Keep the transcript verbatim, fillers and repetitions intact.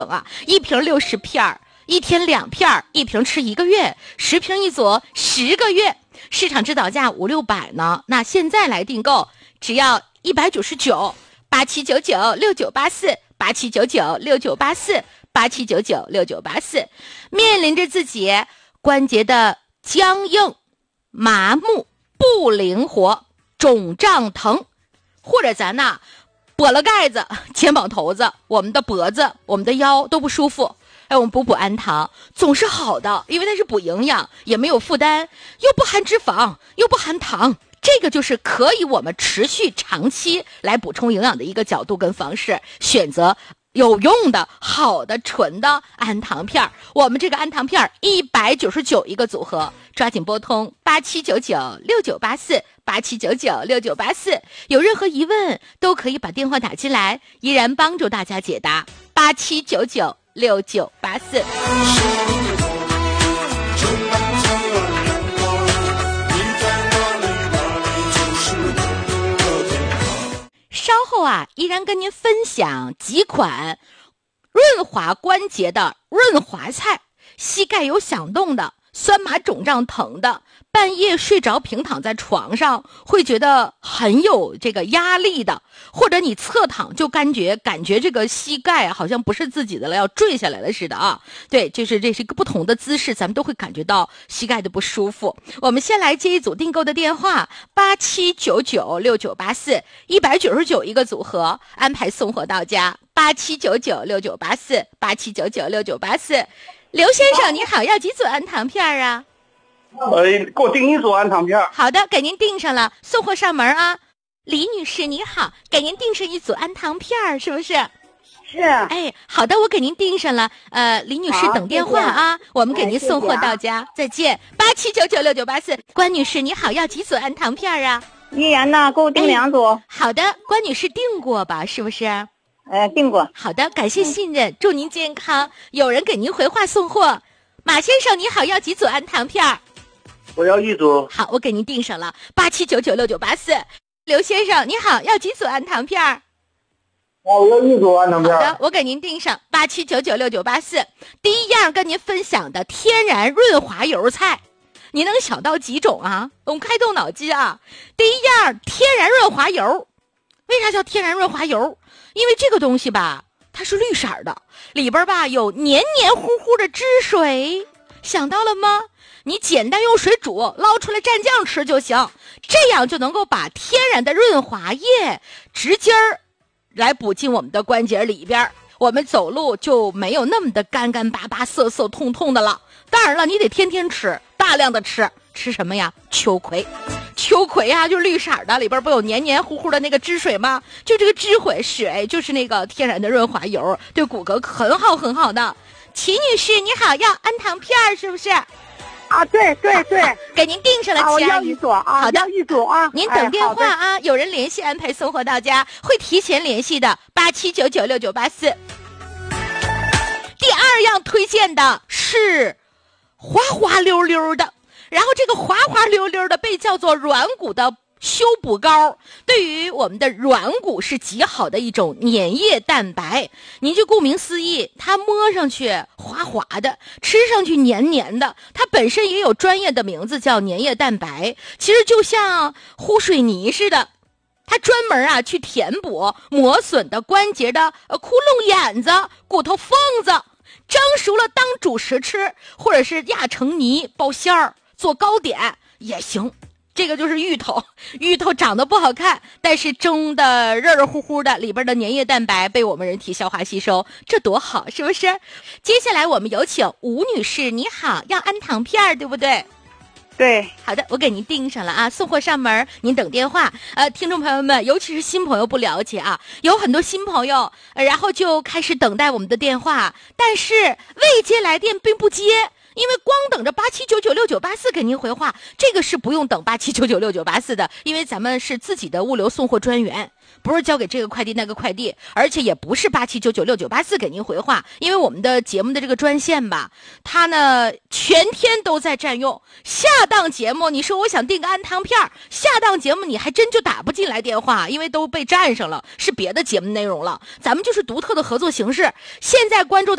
啊，一瓶六十片，一天两片，一瓶吃一个月，十瓶一组十个月，市场指导价五六百呢。那现在来订购，只要一百九十九，八七九九六九八四，八七九九六九八四，八七九九六九八四。面临着自己关节的僵硬、麻木、不灵活、肿胀疼，或者咱呐剥了盖子，肩膀头子，我们的脖子，我们的腰都不舒服，哎，我们补补氨糖总是好的，因为它是补营养，也没有负担，又不含脂肪，又不含糖，这个就是可以我们持续长期来补充营养的一个角度跟方式，选择有用的好的纯的氨糖片。我们这个氨糖片一百九十九一个组合，抓紧拨通八七九九六九八四，八七九九六九八四，有任何疑问都可以把电话打进来，依然帮助大家解答。八七九九六九八四。稍后啊，依然跟您分享几款润滑关节的润滑菜。膝盖有响动的，酸麻肿胀疼的，半夜睡着平躺在床上会觉得很有这个压力的，或者你侧躺就感觉感觉这个膝盖好像不是自己的了，要坠下来了似的啊。对，就是这是一个不同的姿势，咱们都会感觉到膝盖的不舒服。我们先来接一组订购的电话，八七九九六九八四，一百九十九一个组合，安排送货到家。八七九九六九八四，八七九九六九八四。刘先生你好，要几组氨糖片啊？ 呃，给我订一组氨糖片。 好的，给您订上了，送货上门啊。李女士你好，给您订上一组氨糖片，是不是？ 是。 哎，好的，我给您订上了。呃，李女士等电话啊，我们给您送货到家。再见。八七九九六九八四。关女士你好，要几组氨糖片啊？ 一元呢，给我订两组。 哎。好的，关女士订过吧？是不是？ 呃，订过。 好的，感谢信任，祝您健康。有人给您回话送货。马先生你好，要几组氨糖片？ 我要一组。 好，我给您订上了。八七九九六九八四。刘先生你好，要几组氨糖片？ 啊，我要一组氨糖片。 好的，我给您订上。八七九九六九八四。第一样跟您分享的天然润滑油菜，你能想到几种啊？我们开动脑筋啊。第一样天然润滑油，为啥叫天然润滑油？因为这个东西吧，它是绿色的，里边吧有黏黏糊糊的汁水，想到了吗？你简单用水煮，捞出来蘸酱吃就行，这样就能够把天然的润滑液直接儿来补进我们的关节里边，我们走路就没有那么的干干巴巴、涩涩痛痛的了。当然了，你得天天吃，大量的吃，吃什么呀？秋葵。秋葵啊，就是绿色的，里边不有黏黏糊糊的那个汁水吗？就这个汁水水就是那个天然的润滑油，对骨骼很好很好的。齐女士你好，要氨糖片是不是？ 啊，对对对， 给您订上了。 啊，我要一组啊。 好的， 要一组啊。 您等电话啊，有人联系安排送货到家，会提前联系的。八七九九六九八四。第二样推荐的是滑滑溜溜的。然后这个滑滑溜溜的被叫做软骨的修补膏，对于我们的软骨是极好的一种粘液蛋白。您就顾名思义，它摸上去滑滑的，吃上去黏黏的，它本身也有专业的名字叫粘液蛋白。其实就像糊水泥似的，它专门啊去填补磨损的关节的呃窟窿眼子、骨头缝子，蒸熟了当主食吃，或者是压成泥包馅儿做糕点也行。这个就是芋头，芋头长得不好看，但是蒸的热热乎乎的，里边的粘液蛋白被我们人体消化吸收，这多好，是不是？接下来我们有请吴女士，你好，要氨糖片对不对？ 对， 好的，我给您订上了啊，送货上门，您等电话。呃，听众朋友们，尤其是新朋友不了解啊，有很多新朋友，呃、然后就开始等待我们的电话，但是未接来电并不接。 因为光等着八七九九六九八四给您回话，这个是不用等八七九九六九八四的，因为咱们是自己的物流送货专员，不是交给这个快递那个快递，而且也不是八七九九六九八四给您回话，因为我们的节目的这个专线吧，它呢全天都在占用。下档节目你说我想订个安糖片，下档节目你还真就打不进来电话，因为都被占上了，是别的节目内容了。咱们就是独特的合作形式。现在关注到